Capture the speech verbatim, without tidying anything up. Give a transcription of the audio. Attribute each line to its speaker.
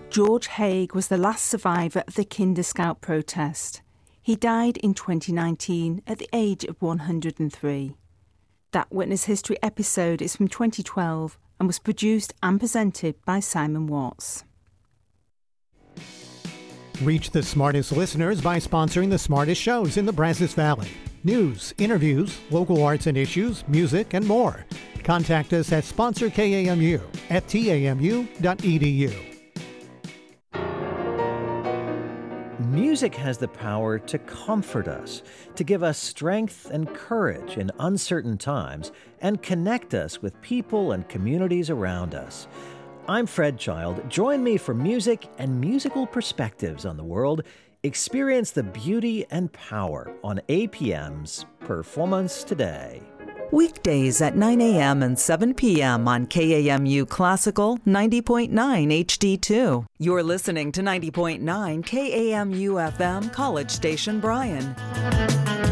Speaker 1: George Haigh was the last survivor of the Kinder Scout protest. He died in twenty nineteen at the age of one hundred three. That Witness History episode is from twenty twelve and was produced and presented by Simon Watts.
Speaker 2: Reach the smartest listeners by sponsoring the smartest shows in the Brazos Valley. News, interviews, local arts and issues, music, and more. Contact us at sponsor K A M U at T A M U dot E D U.
Speaker 3: Music has the power to comfort us, to give us strength and courage in uncertain times, and connect us with people and communities around us. I'm Fred Child. Join me for music and musical perspectives on the world. Experience the beauty and power on A P M's Performance Today.
Speaker 4: Weekdays at nine a.m. and seven p.m. on K A M U Classical ninety point nine H D two. You're listening to ninety point nine K A M U F M College Station Bryan.